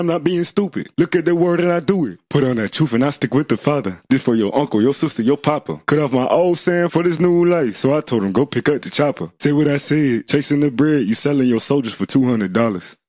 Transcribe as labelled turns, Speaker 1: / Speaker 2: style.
Speaker 1: I'm not being stupid. Look at the word and I do it. Put on that truth and I stick with the Father. This for your uncle, your sister, your papa. Cut off my old saying for this new life. So I told him, go pick up the chopper. Say what I said. Chasing the bread, you selling your soldiers for $200.